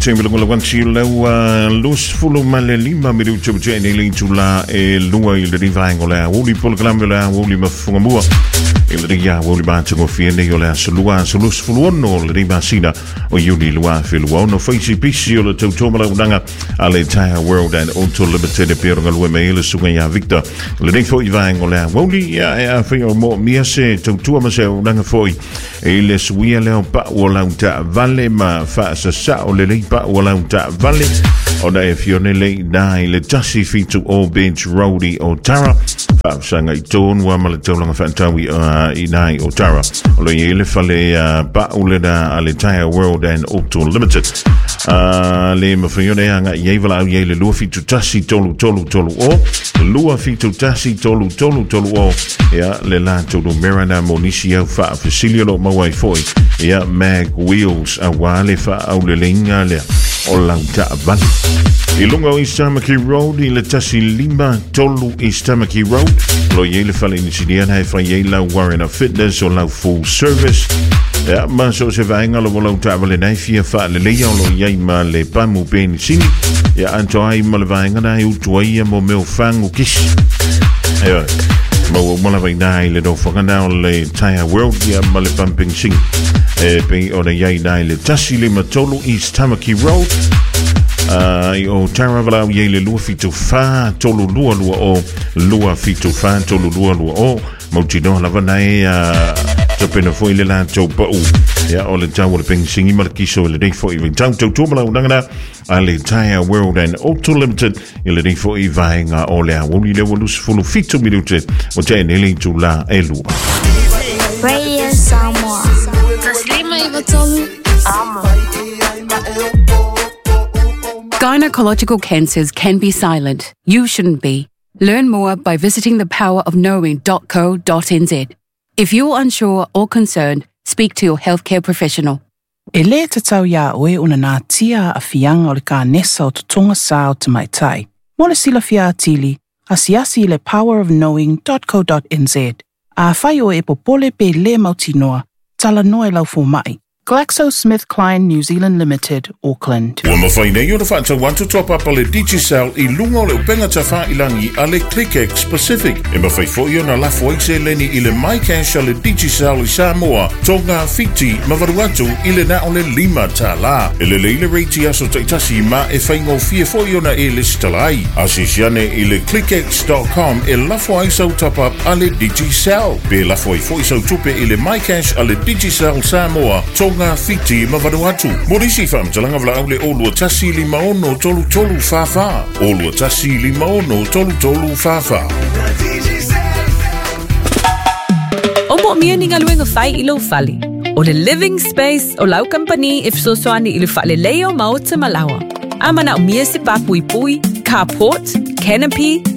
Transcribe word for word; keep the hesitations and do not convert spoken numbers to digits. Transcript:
Sempre con la quantità lo sfolo male lima mi dice che ne l'insula e lui il rivangola uli pol glambola uli ma fungua il ria uli bacio con fiende io la solua solo sfolo no il ribasina o uni lua fil uono face pisio le totomala udanga all'entire world and auto limited per ngal mail su ya Victor le ding foi vangola uli ya ya fio mo mia se totoma se udanga foi e le suia le pa wala unta vale ma fa sa sa o le pa wala unta vale ona e fione le dai le tassi fitu o bench roadie o tara fa sanga i ton wa mala tolanga fa tawi i nai o tara o le ele fale pa ule da al entire world and auto limited le ma fione anga ye vala ye le lu fitu tassi tolu tolu tolu o lu fitu tassi tolu tolu tolu o ya le la todo merana monisia fa facilio ma wai foi ya mag wheels a wale fa au le linga le o lauta vale i lunga o Istamaki Road i le tasi lima tolu Istamaki Road lo ye le fale inisidia na e fra ye la Warren Fitness o lau full service ya ma so se vainga lo lauta vale nai fia fa le leia lo ye ma le pamu beni sini ya anto ai ma le vainga na i utuaia mo meo fangu kisi ayo mo mo la vainga le do fokanda le tire world ya ma le pumping sing e pe o le ye nai le tasi lima tolu Istamaki Road Uh, o taravala ye le lua fitu fa tolu lua lua o lua fitu fa tolu lua lua o mautino la vana e te pena foi le la tau pa u ya o le tau le peng singi markiso le dei foi ving tau tau tumala unangana a le entire world and auto limited le dei foi vainga o le awuli le walus fulu fitu minute o te nele tu la elu Radio Samoa Taslima Ivatolu Amo Gynecological cancers can be silent. You shouldn't be. Learn more by visiting the power of knowing dot co dot n z. If you're unsure or concerned, speak to your healthcare professional. E le te tau ia oe una nā tia a fianga o le ka nesa o tutonga sa o te mai tai. Mo le sila fia atili, a siasi le power of knowing dot co dot n z. A whai o e popole pe le mautinoa, tala noe lau fo mai. GlaxoSmithKline New Zealand Limited, Auckland. Wa mawhai nei o na whaata want to top up a le Digicel i lunga o le upenga ta wha ilangi a le ClickX Pacific. E mawhai fo i o na lafo eise leni i le MyCash a le Digicel i Samoa. Tonga fiti mawaruatu i le na o le lima ta la. E le leile reiti aso taitasi ma e whaingo fia fo i o na e le stalai. Asisiane i le clickx dot com e lafo eisau top up a le Digicel. Pe lafo i fo i sau tupe i le MyCash a le Digicel Samoa. Tonga fiti ma vanuatu. Morisi fam talanga vla aule olua tasi li maono tolu tolu fafa. Olua tasi li maono tolu tolu fafa. Omo mia ni ngaluenga fai ilo fali. O le living space o lau company if so soani ilo fale leo maota malawa. Amana o mia se pa pui pui, carport, canopy,